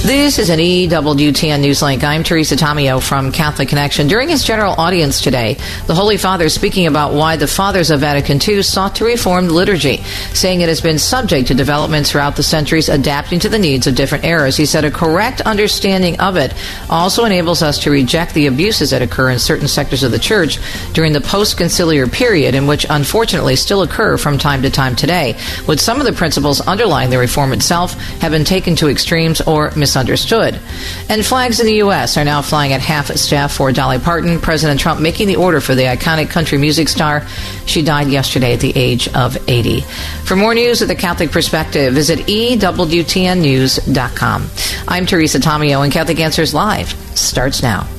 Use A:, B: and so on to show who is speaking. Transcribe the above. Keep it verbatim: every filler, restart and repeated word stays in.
A: This is an E W T N Newslink. I'm Teresa Tomeo from Catholic Connection. During his general audience today, the Holy Father is speaking about why the Fathers of Vatican Two sought to reform the liturgy, saying it has been subject to developments throughout the centuries, adapting to the needs of different eras. He said a correct understanding of it also enables us to reject the abuses that occur in certain sectors of the Church during the post-conciliar period, in which unfortunately still occur from time to time today, with some of the principles underlying the reform itself have been taken to extremes or misunderstood. Misunderstood. And flags in the U S are now flying at half staff for Dolly Parton. President Trump making the order for the iconic country music star. She died yesterday at the age of eighty. For more news of the Catholic Perspective, visit E W T N news dot com. I'm Teresa Tomeo, and Catholic Answers Live starts now.